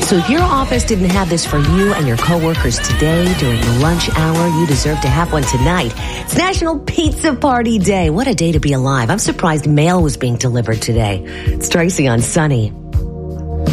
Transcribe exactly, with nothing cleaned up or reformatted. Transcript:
So if your office didn't have this for you and your coworkers today during the lunch hour, you deserve to have one tonight. It's National Pizza Party Day. What a day to be alive. I'm surprised mail was being delivered today. It's Tracy on Sunny.